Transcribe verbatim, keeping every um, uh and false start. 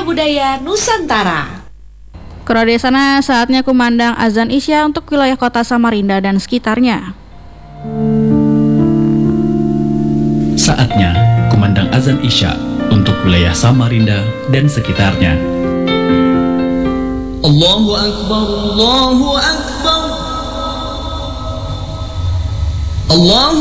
Budaya Nusantara. Kerada sana saatnya kumandang azan Isya untuk wilayah kota Samarinda dan sekitarnya. Saatnya kumandang azan Isya untuk wilayah Samarinda dan sekitarnya. Allahu Akbar, Allahu Akbar, Allahu